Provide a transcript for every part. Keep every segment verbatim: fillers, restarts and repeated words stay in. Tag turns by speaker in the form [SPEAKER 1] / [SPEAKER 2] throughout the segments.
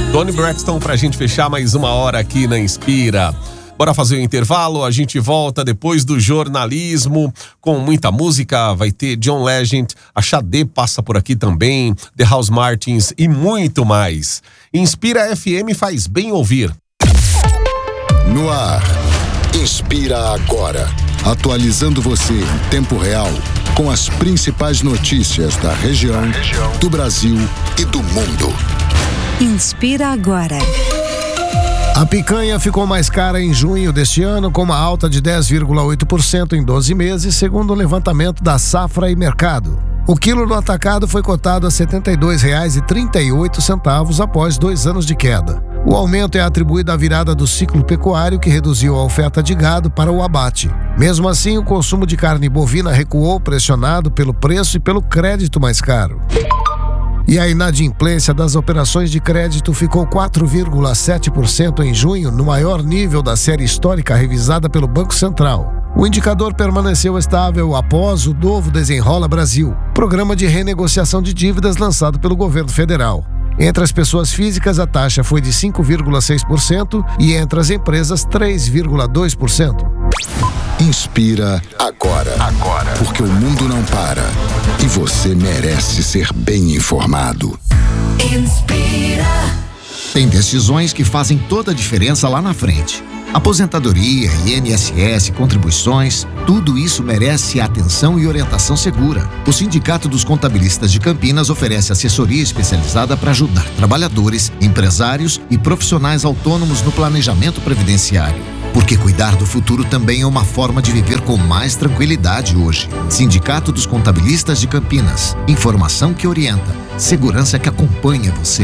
[SPEAKER 1] Toni Braxton pra gente fechar mais uma hora aqui na Inspira. Bora fazer o intervalo, a gente volta depois do jornalismo com muita música. Vai ter John Legend, a Xadê passa por aqui também, The House Martins e muito mais. Inspira F M faz bem ouvir.
[SPEAKER 2] No ar, Inspira Agora. Atualizando você em tempo real com as principais notícias da região, do Brasil e do mundo.
[SPEAKER 3] Inspira Agora.
[SPEAKER 4] A picanha ficou mais cara em junho deste ano, com uma alta de dez vírgula oito por cento em doze meses, segundo o levantamento da Safra e Mercado. O quilo do atacado foi cotado a setenta e dois reais e trinta e oito centavos após dois anos de queda. O aumento é atribuído à virada do ciclo pecuário, que reduziu a oferta de gado para o abate. Mesmo assim, o consumo de carne bovina recuou, pressionado pelo preço e pelo crédito mais caro. E a inadimplência das operações de crédito ficou quatro vírgula sete por cento em junho, no maior nível da série histórica revisada pelo Banco Central. O indicador permaneceu estável após o novo Desenrola Brasil, programa de renegociação de dívidas lançado pelo governo federal. Entre as pessoas físicas, a taxa foi de cinco vírgula seis por cento e entre as empresas, três vírgula dois por cento.
[SPEAKER 2] Inspira agora. Agora. Porque o mundo não para. E você merece ser bem informado.
[SPEAKER 5] Inspira. Tem decisões que fazem toda a diferença lá na frente. Aposentadoria, I N S S, contribuições, tudo isso merece atenção e orientação segura. O Sindicato dos Contabilistas de Campinas oferece assessoria especializada para ajudar trabalhadores, empresários e profissionais autônomos no planejamento previdenciário. Porque cuidar do futuro também é uma forma de viver com mais tranquilidade hoje. Sindicato dos Contabilistas de Campinas. Informação que orienta, segurança que acompanha você.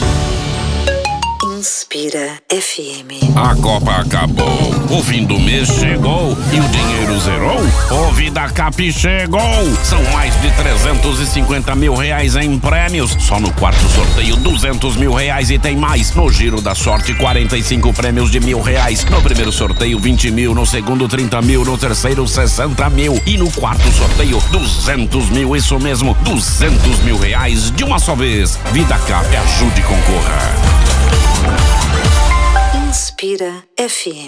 [SPEAKER 3] Inspira F M.
[SPEAKER 6] A Copa acabou, o fim do mês chegou e o dinheiro zerou? O Vida Cap chegou! São mais de trezentos e cinquenta mil reais em prêmios. Só no quarto sorteio, duzentos mil reais e tem mais. No Giro da Sorte, quarenta e cinco prêmios de mil reais. No primeiro sorteio, vinte mil. No segundo, trinta mil. No terceiro, sessenta mil. E no quarto sorteio, duzentos mil. Isso mesmo, duzentos mil reais de uma só vez. Vida Cap, ajude e concorra.
[SPEAKER 3] Inspira F M.